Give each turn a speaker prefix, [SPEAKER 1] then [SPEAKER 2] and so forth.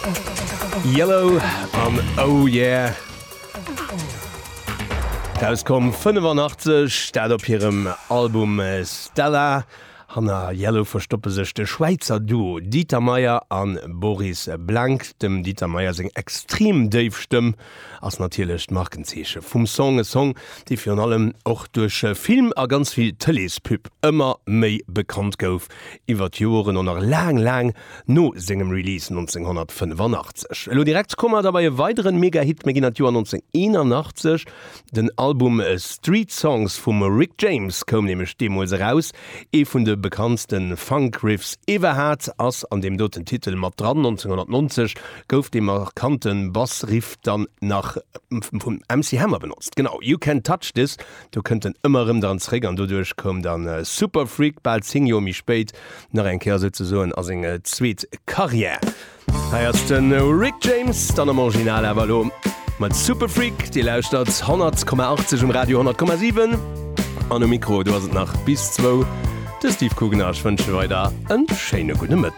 [SPEAKER 1] Yellow an Oh Yeah. Das kom 85 dat op hirem Album Stella. Hanna Yellow verstoppe sech de Schweizer Duo Dieter Meier an Boris Blank. Dem Dieter Meier seg extrem Dave-Stimm ass natierlecht Markenzeche vum Song e Song, die fir an allem och duch Film a ganz viel Telespyp ëmmer méi bekannt gouf. Iwer Joren an lang no segem Release 1985. Lo direkt kommmer dabei e weiteren Megahit megin Joer 1981. Den Album Street Songs vum Rick James kom nemech Demos raus, vun de bekanntsten Funkriffs iwwerhat ass an dem doten Titel mat dran 1990 gouf de markanten Bassriff dann nach vum MC Hammer benutzt. Genau, You Can Touch This, du kënnt ëmmerem dans Regern dudurch kom dann Superfreak bald sing jo mi spéit nach en Kerse ze soen ass eng zweet Karriere. Heiers den Rick James dann am Original Avalo mat Superfreak, die lauscht 100,80 im Radio 10,7 an dem Mikro, du hast nach bis 2. Steve Kugenasch wünsche weiter en schöne gute Mittag.